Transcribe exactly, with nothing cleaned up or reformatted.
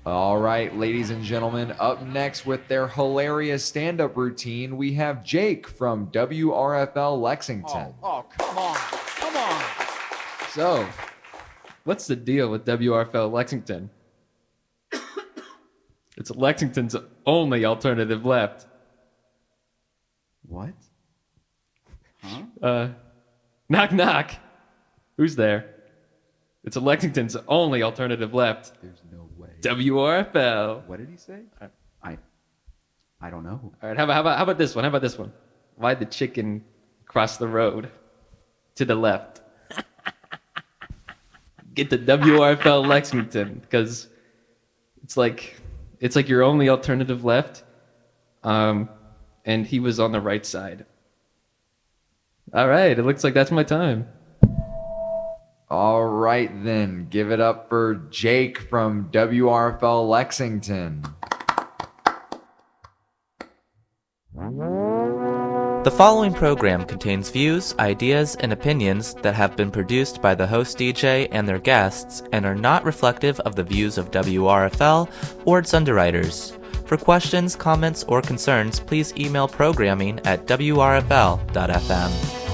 All right, ladies and gentlemen, up next with their hilarious stand-up routine, we have Jake from W R F L Lexington. Oh, oh, come on. Come on. So, what's the deal with W R F L Lexington? It's Lexington's only alternative left. What? Huh? Uh, knock, knock. Who's there? It's Lexington's only alternative left. There's no way. W R F L. What did he say? I I don't know. All right, how about, how about how about this one? How about this one? Why'd the chicken cross the road to the left? Get to W R F L Lexington because it's like it's like your only alternative left, um, and he was on the right side. All right, it looks like that's my time. All right, then. Give it up for Jake from W R F L Lexington. The following program contains views, ideas, and opinions that have been produced by the host D J and their guests and are not reflective of the views of W R F L or its underwriters. For questions, comments, or concerns, please email programming at W R F L dot F M.